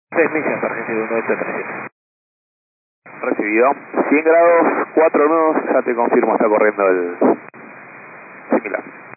6 millas, Argentina 1837. Recibido. 100 grados, 4 nudos, ya te confirmo, está corriendo el similar.